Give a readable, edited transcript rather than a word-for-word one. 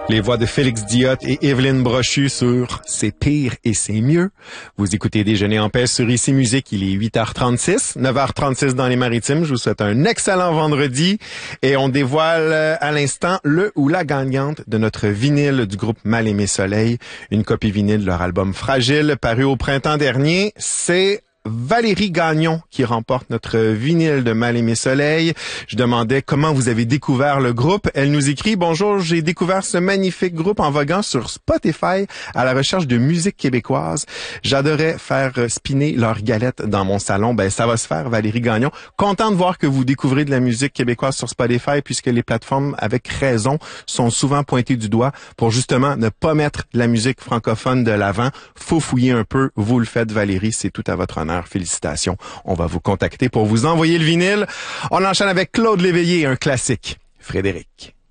Les voix de Félix Diot et Evelyne Brochu sur C'est pire et c'est mieux. Vous écoutez Déjeuner en paix sur Ici Musique, il est 8h36, 9h36 dans les Maritimes. Je vous souhaite un excellent vendredi et on dévoile à l'instant le ou la gagnante de notre vinyle du groupe Mal Aimé Soleil. Une copie vinyle de leur album Fragile paru au printemps dernier. C'est Valérie Gagnon qui remporte notre vinyle de Mal Aimé Soleil. Je demandais comment vous avez découvert le groupe. Elle nous écrit: bonjour, j'ai découvert ce magnifique groupe en voguant sur Spotify à la recherche de musique québécoise. J'adorais faire spinner leurs galettes dans mon salon. Ben, ça va se faire, Valérie Gagnon. Content de voir que vous découvrez de la musique québécoise sur Spotify puisque les plateformes, avec raison, sont souvent pointées du doigt pour justement ne pas mettre la musique francophone de l'avant. Faut fouiller un peu. Vous le faites, Valérie. C'est tout à votre honneur. Félicitations. On va vous contacter pour vous envoyer le vinyle. On enchaîne avec Claude Léveillé, un classique. Frédéric.